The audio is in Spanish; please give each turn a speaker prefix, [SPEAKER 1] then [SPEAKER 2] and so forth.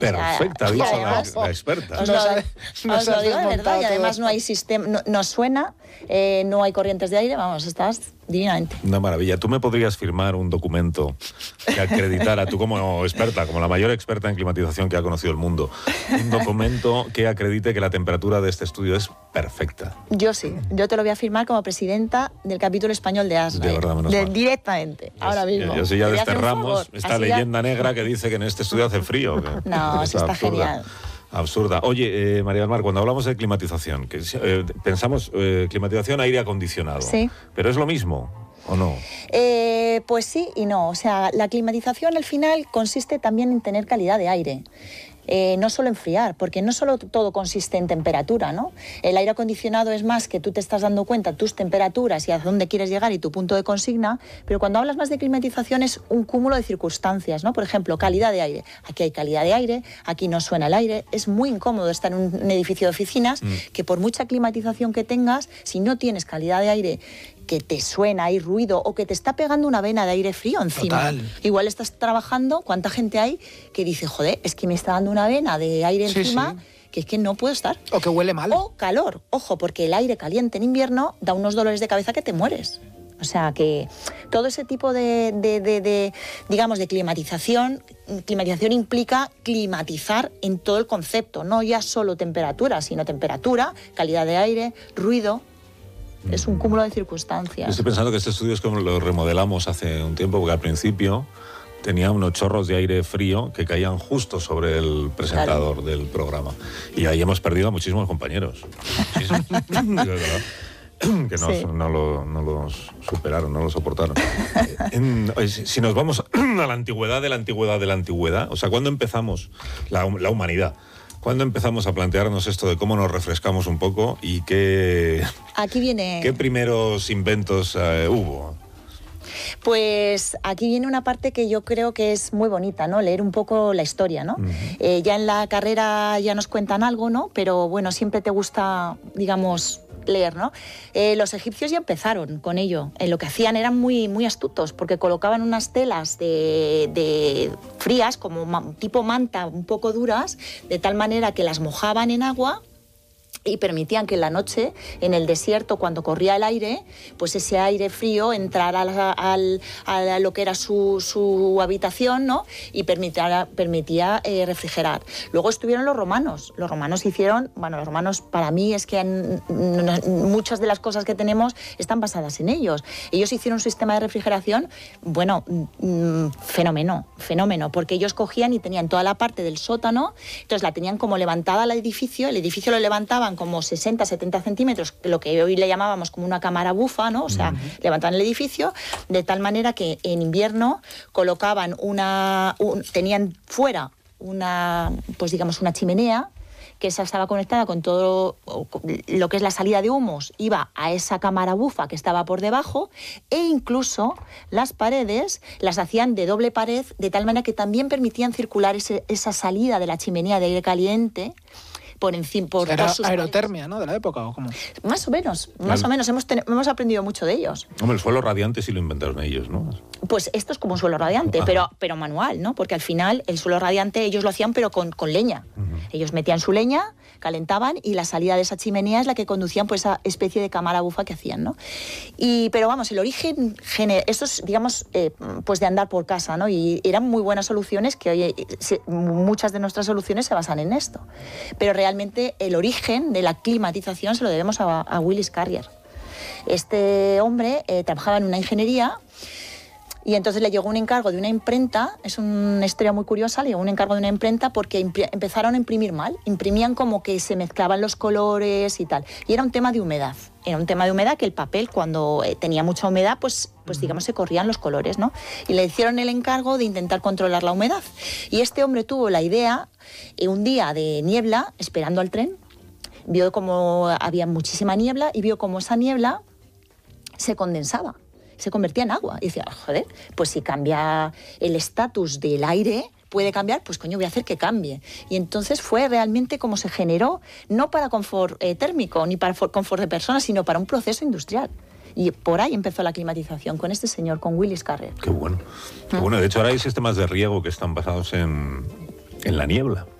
[SPEAKER 1] perfecta, ha dicho la experta.
[SPEAKER 2] Os lo digo de verdad, y además no hay sistema, no suena, no hay corrientes de aire, vamos, estás divinamente.
[SPEAKER 1] Una maravilla. ¿Tú me podrías firmar un documento que acreditara, tú como experta, como la mayor experta en climatización que ha conocido el mundo, un documento que acredite que la temperatura de este estudio es perfecta?
[SPEAKER 2] Yo sí, yo te lo voy a firmar como presidenta del capítulo español de ASRAE.
[SPEAKER 1] De verdad, menos mal.
[SPEAKER 2] Directamente, ahora mismo.
[SPEAKER 1] Yo sí ya desterramos esta leyenda negra que dice que en este estudio hace frío.
[SPEAKER 2] No, sí está genial.
[SPEAKER 1] Absurda. Oye, María del Mar, cuando hablamos de climatización, pensamos climatización, aire acondicionado.
[SPEAKER 2] Sí.
[SPEAKER 1] ¿Pero es lo mismo o no?
[SPEAKER 2] Pues sí y no. O sea, la climatización al final consiste también en tener calidad de aire. No solo enfriar, porque no solo todo consiste en temperatura, ¿no? El aire acondicionado es más que tú te estás dando cuenta tus temperaturas y a dónde quieres llegar y tu punto de consigna, pero cuando hablas más de climatización es un cúmulo de circunstancias, ¿no? Por ejemplo, calidad de aire. Aquí hay calidad de aire, aquí no suena el aire, es muy incómodo estar en un edificio de oficinas que por mucha climatización que tengas, si no tienes calidad de aire, que te suena, hay ruido o que te está pegando una vena de aire frío encima.
[SPEAKER 3] Total.
[SPEAKER 2] Igual estás trabajando, ¿cuánta gente hay que dice, joder, es que me está dando una vena de aire encima, que es que no puedo estar?
[SPEAKER 3] O que huele mal.
[SPEAKER 2] O calor, ojo, porque el aire caliente en invierno da unos dolores de cabeza que te mueres. O sea que todo ese tipo digamos, de climatización implica climatizar en todo el concepto, no ya solo temperatura, sino temperatura, calidad de aire, ruido. Es un cúmulo de circunstancias.
[SPEAKER 1] Yo estoy pensando que este estudio es como lo remodelamos hace un tiempo, porque al principio tenía unos chorros de aire frío que caían justo sobre el presentador del programa. Y ahí hemos perdido a muchísimos compañeros. Muchísimos. De verdad. Que no los superaron, no lo soportaron. Si nos vamos a la antigüedad de la antigüedad de la antigüedad, o sea, ¿cuándo empezamos la humanidad? ¿Cuándo empezamos a plantearnos esto de cómo nos refrescamos un poco y qué primeros inventos hubo?
[SPEAKER 2] Pues aquí viene una parte que yo creo que es muy bonita, ¿no? Leer un poco la historia, ¿no? Ya en la carrera ya nos cuentan algo, ¿no? Pero bueno, siempre te gusta, digamos, leer, ¿no? Los egipcios ya empezaron con ello. Lo que hacían eran muy, muy astutos, porque colocaban unas telas de frías, como tipo manta, un poco duras, de tal manera que las mojaban en agua y permitían que en la noche, en el desierto, cuando corría el aire, pues ese aire frío entrara a lo que era su habitación, ¿no? Y permitía refrigerar. Luego estuvieron los romanos. Los romanos los romanos, para mí, es que muchas de las cosas que tenemos están basadas en ellos. Ellos hicieron un sistema de refrigeración, bueno, fenómeno, porque ellos cogían y tenían toda la parte del sótano, entonces la tenían como levantada al edificio, el edificio lo levantaban como 60, 70 centímetros, lo que hoy le llamábamos como una cámara bufa, ¿no? O sea, levantaban el edificio de tal manera que en invierno colocaban tenían fuera pues digamos una chimenea, que esa estaba conectada con todo lo que es la salida de humos, iba a esa cámara bufa que estaba por debajo, e incluso las paredes las hacían de doble pared, de tal manera que también permitían circular esa salida de la chimenea de aire caliente por encima.
[SPEAKER 3] Era aerotermia, ¿no? De la época, ¿o cómo?
[SPEAKER 2] Más o menos. Hemos aprendido mucho de ellos.
[SPEAKER 1] Hombre, el suelo radiante sí lo inventaron ellos, ¿no?
[SPEAKER 2] Pues esto es como un suelo radiante, pero manual, ¿no? Porque al final el suelo radiante ellos lo hacían, pero con leña. Ellos metían su leña, calentaban, y la salida de esa chimenea es la que conducían por esa especie de cámara bufa que hacían, ¿no? Pero vamos, el origen, esto es, digamos, pues de andar por casa, ¿no? Y eran muy buenas soluciones que hoy muchas de nuestras soluciones se basan en esto. Pero realmente el origen de la climatización se lo debemos a Willis Carrier. Este hombre trabajaba en una ingeniería. Y entonces le llegó un encargo de una imprenta, es una historia muy curiosa, le llegó un encargo de una imprenta porque empezaron a imprimir mal, imprimían como que se mezclaban los colores y tal. Y era un tema de humedad, que el papel cuando tenía mucha humedad, pues digamos se corrían los colores, ¿no? Y le hicieron el encargo de intentar controlar la humedad. Y este hombre tuvo la idea, un día de niebla, esperando al tren, vio como había muchísima niebla y vio como esa niebla se condensaba, se convertía en agua. Y decía, joder, pues si cambia el estatus del aire, puede cambiar, pues coño, voy a hacer que cambie. Y entonces fue realmente como se generó, no para confort térmico, ni para confort de personas, sino para un proceso industrial. Y por ahí empezó la climatización, con este señor, con Willis Carrier.
[SPEAKER 1] Qué bueno. Qué bueno. De hecho, ahora hay sistemas de riego que están basados en En la niebla.